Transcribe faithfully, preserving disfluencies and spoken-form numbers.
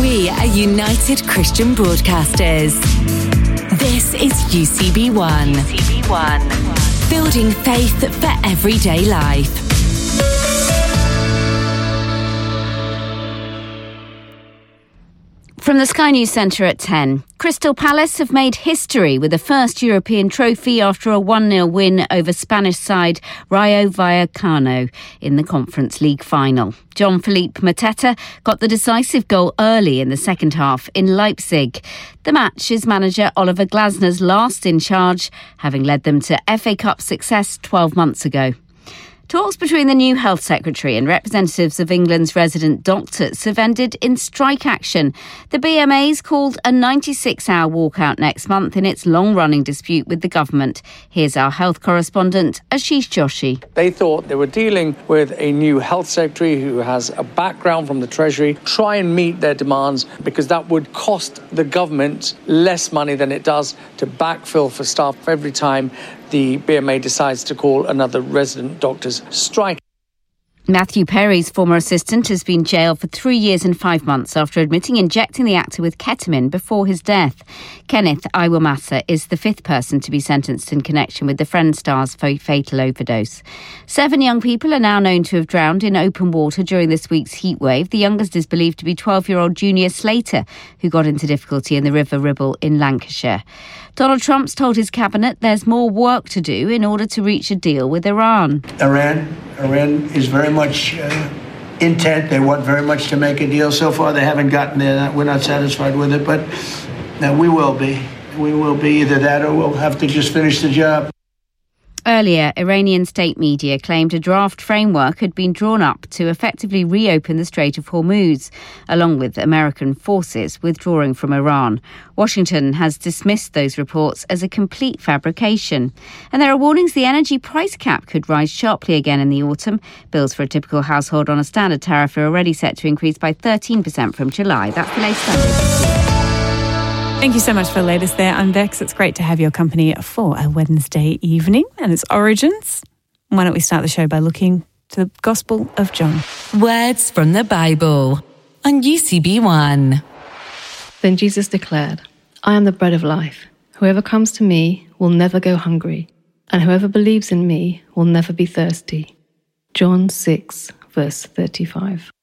We are United Christian Broadcasters. This is U C B one. U C B one. Building faith for everyday life. From the Sky News Centre at ten, Crystal Palace have made history with the first European trophy after a one nil win over Spanish side Rayo Vallecano in the Conference League final. Jean-Philippe Mateta got the decisive goal early in the second half in Leipzig. The match is manager Oliver Glasner's last in charge, having led them to F A Cup success twelve months ago. Talks between the new Health Secretary and representatives of England's resident doctors have ended in strike action. The B M A's called a ninety-six hour walkout next month in its long-running dispute with the government. Here's our health correspondent, Ashish Joshi. They thought they were dealing with a new Health Secretary who has a background from the Treasury, try and meet their demands, because that would cost the government less money than it does to backfill for staff every time the B M A decides to call another resident doctor's strike. Matthew Perry's former assistant has been jailed for three years and five months after admitting injecting the actor with ketamine before his death. Kenneth Iwamasa is the fifth person to be sentenced in connection with the Friends star's fatal overdose. Seven young people are now known to have drowned in open water during this week's heatwave. The youngest is believed to be twelve-year-old Junior Slater, who got into difficulty in the River Ribble in Lancashire. Donald Trump's told his cabinet there's more work to do in order to reach a deal with Iran. Iran, Iran is very much uh, intent. They want very much to make a deal. So far, they haven't gotten there. We're not satisfied with it, but uh, we will be. We will be either that or we'll have to just finish the job. Earlier, Iranian state media claimed a draft framework had been drawn up to effectively reopen the Strait of Hormuz, along with American forces withdrawing from Iran. Washington has dismissed those reports as a complete fabrication. And there are warnings the energy price cap could rise sharply again in the autumn. Bills for a typical household on a standard tariff are already set to increase by thirteen percent from July. That's the latest update. Thank you so much for the latest there. I'm Bex. It's great to have your company for a Wednesday evening and its origins. Why don't we start the show by looking to the Gospel of John. Words from the Bible on U C B one. Then Jesus declared, I am the bread of life. Whoever comes to me will never go hungry, and whoever believes in me will never be thirsty. John six, verse thirty-five.